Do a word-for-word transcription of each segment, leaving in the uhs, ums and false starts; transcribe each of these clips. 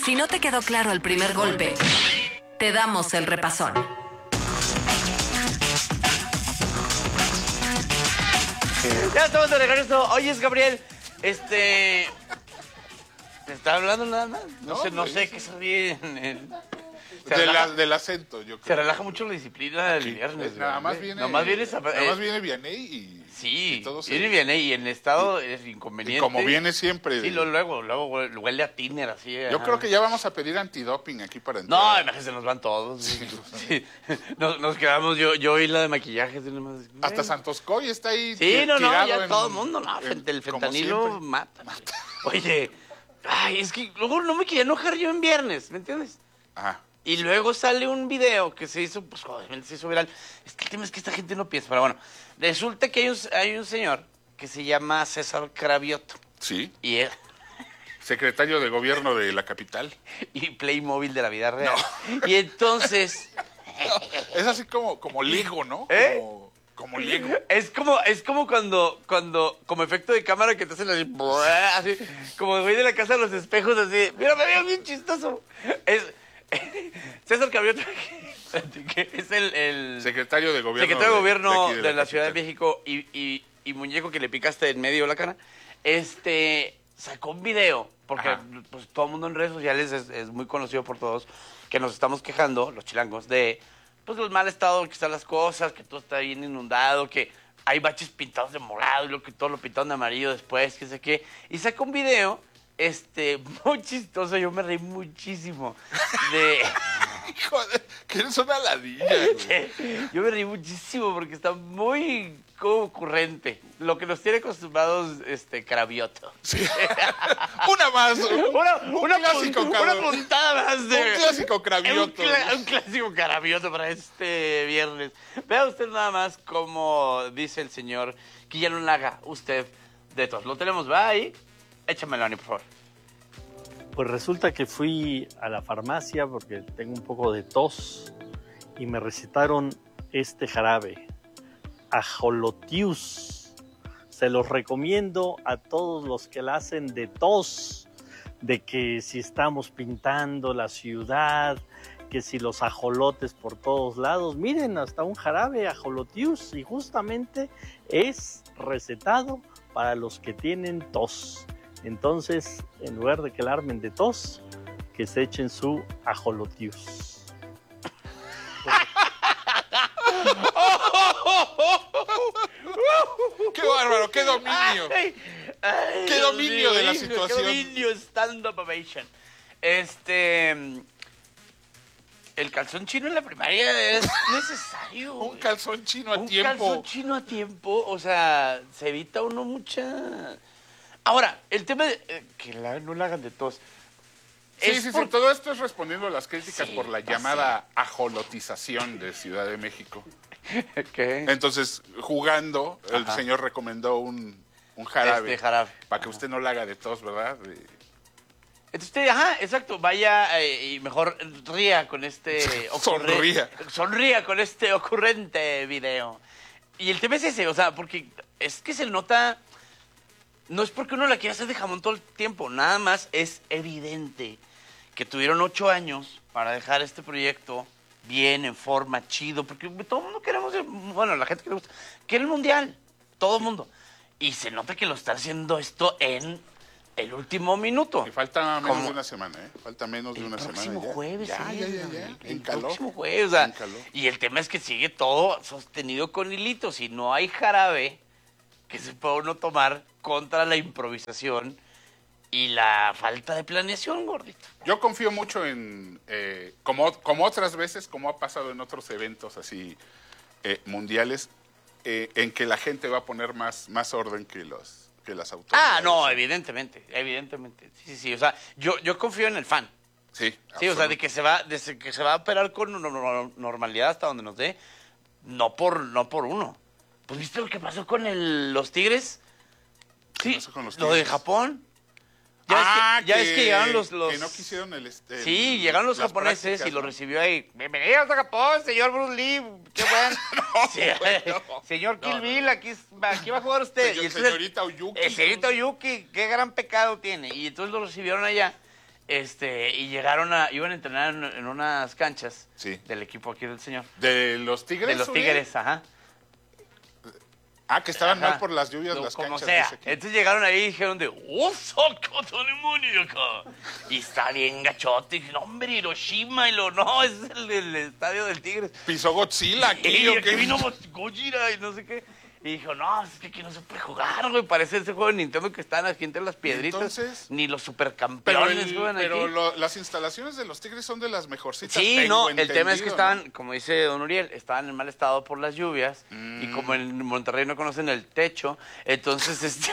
Si no te quedó claro el primer golpe, te damos el repasón. Ya estamos de regreso. Oye, Gabriel, este... ¿te está hablando nada más? No, No, sé, no pues, sé qué se ríe en el... Se De relaja, la, del acento, yo se creo. relaja mucho la disciplina del Sí, viernes. nada más ¿verdad? viene, Nada más viene, esa- nada eh, más viene Vianney y, Sí, y todo se- viene bien y en estado es inconveniente. y como viene siempre. Sí, lo- luego, luego huele huele a tiner así. Yo ajá. creo que ya vamos a pedir antidoping aquí para entrar. No, imagínate, se nos van todos. Sí. Sí. Nos, nos quedamos, yo, yo y la de maquillaje. así nomás, Hasta bueno. Santos Coy está ahí. Sí, ti- no, no, tirado ya en- todo el mundo, no, en- el como fentanilo siempre. mata. Oye, ay, es que luego no me quería enojar yo en viernes, ¿me entiendes? Ajá. Y luego sale un video que se hizo, pues obviamente se hizo viral. Es que el tema es que esta gente no piensa, pero bueno, resulta que hay un, hay un señor que se llama César Cravioto. Sí. Y él, Secretario de Gobierno de la capital. y Playmobil de la vida real. Y entonces, Es así como, como Lego, ¿no? ¿Eh? Como, como Lego. es como, es como cuando, cuando, como efecto de cámara que te hacen así, así como el güey de la casa de los espejos, así, mira, me veo bien chistoso. Es César Cravioto, que es el, el Secretario de Gobierno. secretario de Gobierno aquí de, la Ciudad de capital. México y, y, y muñeco que le picaste en medio de la cara, este, sacó un video, porque Ajá. pues, todo el mundo en redes sociales es, es muy conocido por todos, que nos estamos quejando, los chilangos, de pues el mal estado que están las cosas, que todo está bien inundado, que hay baches pintados de morado y lo que todo lo pintaron de amarillo después, que sé qué. Y sacó un video, este, muy chistoso, yo me reí muchísimo de... Joder, que eres una ladilla, güey. Yo me reí muchísimo porque está muy ocurrente. Lo que nos tiene acostumbrados este Cravioto. Sí. Una más. Una, un una, clásico, pun- cabrón. una puntada más de... Un clásico Cravioto. Un, cla- un clásico Cravioto para este viernes. Vea usted nada más cómo dice el señor que ya no le haga usted de tos. Lo tenemos, va ahí. Échamelo, Ani, por favor. Pues resulta que fui a la farmacia porque tengo un poco de tos y me recetaron este jarabe, Ajolotius. Se los recomiendo a todos los que la hacen de tos, de que si estamos pintando la ciudad, que si los ajolotes por todos lados, miren, hasta un jarabe Ajolotius, y justamente es recetado para los que tienen tos. Entonces, en lugar de que la armen de tos, que se echen su Ajolotius. Qué bárbaro, qué dominio. Ay, ay, Qué Dios dominio de la hijo, situación. Qué dominio, stand-up ovation. Este... El calzón chino en la primaria es necesario. Un güey. calzón chino a Un tiempo. calzón chino a tiempo, o sea, se evita uno mucha... Ahora, el tema de... eh, que la- no la hagan de tos. Sí, Es sí, por- sí, todo esto es respondiendo a las críticas Sí, por la pasa. llamada ajolotización de Ciudad de México. ¿Qué? Entonces, jugando, el Ajá. señor recomendó un, un jarabe. Este jarabe. Para que usted no la haga de tos, ¿verdad? De- Entonces usted, ajá, exacto, vaya eh, y mejor ría con este... ocurre- Sonría. Sonría con este ocurrente video. Y el tema es ese, o sea, porque es que se nota... No es porque uno la quiera hacer de jamón todo el tiempo, nada más es evidente que tuvieron ocho años para dejar este proyecto bien, en forma, chido, porque todo el mundo queremos, el- bueno, la gente que le gusta, quiere el mundial, todo el mundo. Y se nota que lo está haciendo esto en el último minuto. Y falta menos Como- de una semana, ¿eh? Falta menos de El una semana. próximo ya. jueves, Ya, sí, ya, ya, güey. ya. El Encaló. próximo jueves, o sea, Encaló. y el tema es que sigue todo sostenido con hilitos y no hay jarabe que se pueda uno tomar contra la improvisación y la falta de planeación, gordito. Yo confío mucho en, eh, como, como otras veces, como ha pasado en otros eventos así eh, mundiales, eh, en que la gente va a poner más, más orden que, los, que las autoridades. Ah, no, evidentemente, evidentemente. Sí, sí, sí, o sea, yo, yo confío en el fan. Sí, Sí, o sea, de que se va, de que se va a operar con no- no- normalidad hasta donde nos dé, no por, no por uno. Pues viste lo que pasó con el- los Tigres. Sí, pasó con los lo de Tigres? Japón. Ya, Ah, es, que, ya es que llegaron los, los... Que no quisieron el... este, Sí, el- llegaron los las japoneses prácticas, y lo ¿no? recibió ahí. Bienvenidos a Japón, señor Bruce Lee. Qué bueno. Sí, bueno. Señor Kill No, no. Bill, aquí, aquí va a jugar usted. Señor- Y entonces- señorita Oyuki. El señorita Oyuki, qué gran pecado tiene. Y entonces lo recibieron allá. Este, y llegaron a, iban a entrenar en, en unas canchas Sí. del equipo aquí del señor. ¿De los Tigres? De los Uriel? Tigres, ajá. Ah, que estaban Ajá. mal por las lluvias Lo- las como canchas de sea. ese equipo. Entonces llegaron ahí y dijeron de, ¡oh, saca todo el demonio acá! Y está bien gachote. Y dije, no, hombre, Hiroshima. Y lo, no, ese es el, el estadio del Tigres. ¿Pisó Godzilla aquí Y o aquí qué? vino Gojira y no sé qué. Y dijo, no, es que aquí no se puede jugar, güey. Parece ese juego de Nintendo que están aquí entre las piedritas. Entonces, Ni los Pero, supercampeones el- juegan pero aquí. lo- las instalaciones de los Tigres son de las mejorcitas. Sí, tengo no, el tema es que entendido, estaban, ¿no? como dice don Uriel, estaban en mal estado por las lluvias. Y Mm. como en Monterrey no conocen el techo, entonces este.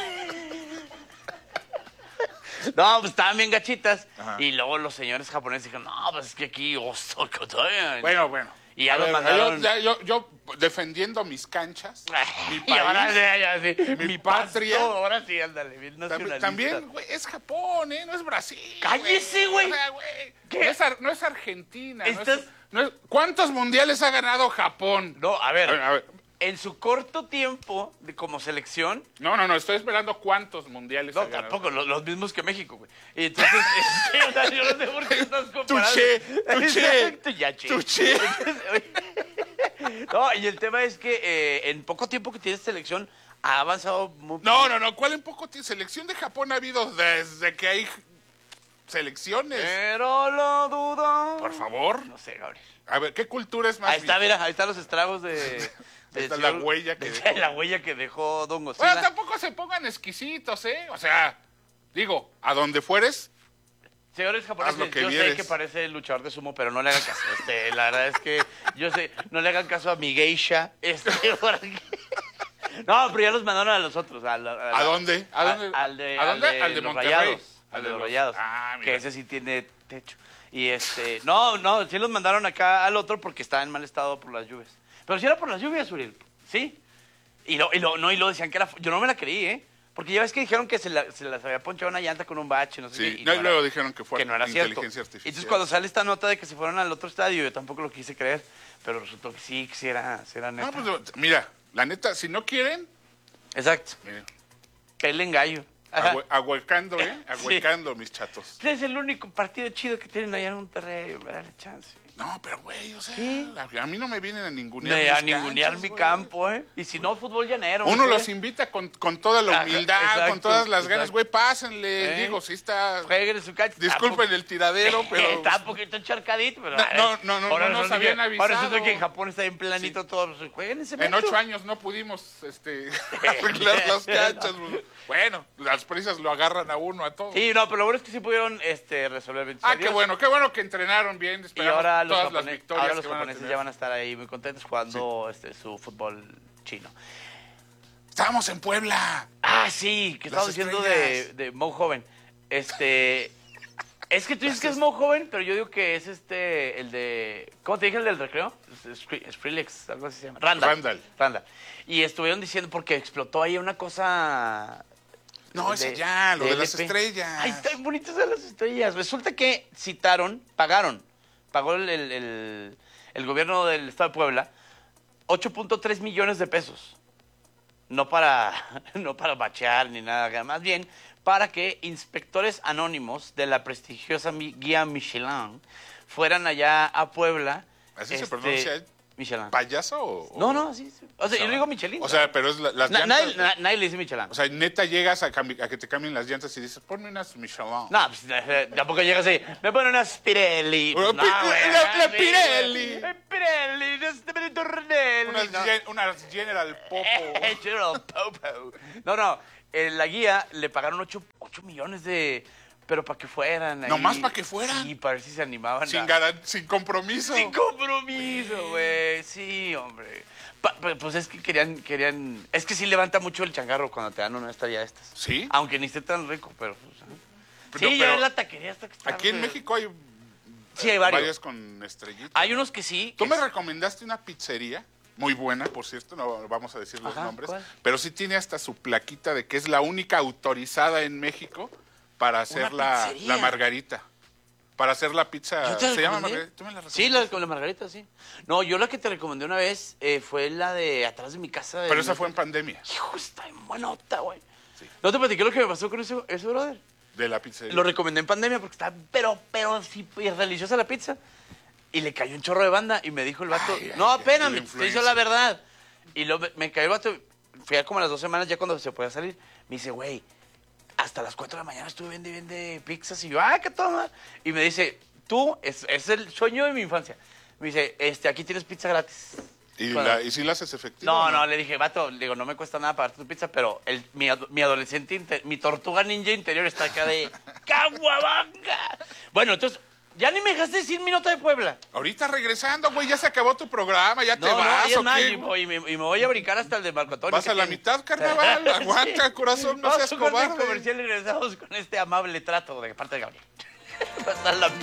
No, pues estaban bien gachitas. Ajá. Y luego los señores japoneses dijeron, no, pues es que aquí, Osaka. Bueno, bueno. Y ya A los ver, mandaron- Yo, ya- yo- yo defendiendo mis canchas, mi Y ahora país. ya, ya, sí, mi mi patria. pasto, ahora sí, ándale, bien También, nacionalista. también, güey, es Japón, ¿eh? No es Brasil. ¡Cállese, güey! O sea, güey, ¿Qué? No es, Ar- no es Argentina. no es- Estás- no es- ¿Cuántos mundiales ha ganado Japón? No, a ver, A ver, a ver. en su corto tiempo de, como selección, No, no, no, estoy esperando cuántos mundiales no, ha ganado. tampoco, lo- los, mismos que México, güey. Y entonces, sí, o sea, yo no sé por qué estás comparando. Touché, touché, Exacto, ya, che. touché. Entonces, oye, no, y el tema es que eh, en poco tiempo que tienes selección, ha avanzado muy... No, no, no, ¿cuál en poco tiempo? Selección de Japón ha habido desde que hay selecciones. Pero lo dudo. Por favor. No sé, Gabriel. A ver, ¿qué cultura es más Ahí está, vieja? mira, ahí están los estragos de... Ahí del está la señor- huella que de- dejó. La huella que dejó Don Bueno, Godzilla. tampoco se pongan exquisitos, ¿eh? O sea, digo, a donde fueres, Señores Haz japoneses, lo que yo sé vieres. que parece luchador de sumo, pero no le hagan caso. Este, la verdad es que yo sé, no le hagan caso a mi geisha. Este, porque- No, pero ya los mandaron a los otros. A, la- ¿a dónde? ¿A dónde? Al de, ¿A dónde? al de Al de los Monterrey. Rayados. Al Al de de los los- Rayados. Ah, mira. Que ese sí tiene techo. Y este, no, no, sí los mandaron acá al otro porque estaba en mal estado por las lluvias. Pero si era por las lluvias, Uriel. Sí. Y lo, y lo, no, y lo decían que era. Yo no me la creí, ¿eh? Porque ya ves que dijeron que se, la- se las había ponchado una llanta con un bache, no sé Sí, qué. no, y era- luego dijeron que fue que no era cierto. inteligencia artificial. Entonces cuando sale esta nota de que se fueron al otro estadio, yo tampoco lo quise creer, pero resultó que sí, que sí era, sí era neta. No, pues, mira, la neta, si no quieren, Exacto, miren, pelen gallo. Ajá. ahue- ahuecando, ¿eh? Sí. Ahuecando, mis chatos. Este es el único partido chido que tienen allá en Monterrey, dale chance. No, pero güey, o sea, ¿Qué? a, a mí no me vienen a ningunear Me mis a ningunear canchas, mi güey. campo, ¿eh? Y si no, fútbol llanero. Uno ¿sí? los invita con, con toda la Ajá, humildad, exacto, con todas las ganas, exacto. güey, pásenle. ¿Eh? Digo, sí está... Jueguen en su cancha. Disculpen el tiradero, pero... Está un poquito encharcadito, pero... No, no, no, no, ahora no nos resulta habían que- avisado. Ahora resulta que en Japón está bien planito todo. Pues, jueguen ese En ocho años no pudimos este, arreglar las canchas. güey. Bueno, las prisas lo agarran a uno, a todos. Sí, no, pero lo bueno es que sí pudieron este, resolver. bendito Ah, sea qué Dios. bueno, qué bueno que entrenaron bien. Y Esperamos ahora los, todas las japoneses, victorias ahora los que van a japoneses tener. ya van a estar ahí muy contentos jugando este, su fútbol chino. Estábamos en Puebla. Ah, sí, que estamos Las diciendo de, estrellas. de Mo Joven. Este. Es que tú dices que es Mo Joven, pero yo digo que es este, el de. ¿Cómo te dije el del recreo? Es- es Skri- Skrillex, algo así se llama. Randall. Randall. Randall. Y estuvieron diciendo porque explotó ahí una cosa. No, ese ya, lo de las L P. estrellas. Ay, están bonitas de las estrellas. Resulta que citaron, pagaron, pagó el, el, el- el gobierno del estado de Puebla ocho punto tres millones de pesos. No para, no para bachear ni nada, más bien para que inspectores anónimos de la prestigiosa mi- guía Michelin fueran allá a Puebla. ¿Así se este, pronuncia? Michelin. ¿Payaso o...? No, no, sí, sí. O sea, yo le digo Michelin. O sea, pero es la- las Na- llantas... nadie, na- nadie le dice Michelin. O sea, neta llegas a, cambi- a que te cambien las llantas y dices, ponme unas Michelin. No, pues eh, tampoco llegas ahí. Me ponen unas Pirelli. Una No, Pi- güey, la- la sí, Pirelli. güey. Pirelli, unas de Tornelli. Unas, no. gen- unas General Popo. Eh, General Popo. No, no. En la guía le pagaron ocho millones de. Pero para que fueran. ahí. ¿Nomás pa' que fueran? Sí, para ver si se animaban. sin, a- garan- sin compromiso. Sin compromiso, güey. Sí, hombre. Pa- pa- pues es que querían, querían. Es que sí levanta mucho el changarro cuando te dan una estrella de estas. ¿Sí? Aunque ni esté tan rico, pero. Pues, ajá. Pero- sí, ya pero es la taquería hasta que está. Aquí en güey. México hay, Sí, hay varios. varias con estrellitas. Hay unos que sí. Tú que me sí. recomendaste una pizzería, muy buena, por cierto, no vamos a decir los Ajá, nombres, ¿cuál? pero sí tiene hasta su plaquita de que es la única autorizada en México para hacer la, pizzería. la margarita. Para hacer la pizza. Yo te la ¿Se llama recomendé. margarita? ¿Tú me la Sí, recomendaste? la con la margarita, sí. No, yo la que te recomendé una vez eh, fue la de atrás de mi casa. de- Pero esa fue en pandemia. Hijo, está en buenota, güey. ¿No te platiqué lo que me pasó con ese, ese brother? De la pizzería. Lo recomendé en pandemia porque estaba, pero, pero sí, deliciosa la pizza. Y le cayó un chorro de banda y me dijo el vato, Ay, no, ay, espérame, qué te hizo influencia. la verdad. Y luego me, me cayó el vato, fui a como a las dos semanas ya cuando se podía salir. Me dice, güey, hasta las cuatro de la mañana estuve viendo y viendo pizzas. Y yo, ah, qué toma. Y me dice, tú, es, es el sueño de mi infancia. Me dice, este, aquí tienes pizza gratis. ¿Y, Bueno, la, ¿Y si la haces efectiva? no, o no, le dije, vato, le digo, no me cuesta nada pagarte tu pizza, pero el, mi, ado- mi adolescente, inte- mi tortuga ninja interior está acá de ¡Caguabanga! Bueno, entonces, ya ni me dejaste decir mi nota de Puebla. Ahorita regresando, güey, ya se acabó tu programa, ya te No, no, vas, y es ¿o más, qué? y, voy- y me, y me voy a brincar hasta el de Marco Antonio. ¿Vas que a la tiene- mitad, carnaval? Aguanta, corazón, no Vamos seas a un corte cobarde. comercial y regresamos con este amable trato de parte de Gabriel. Va a estar la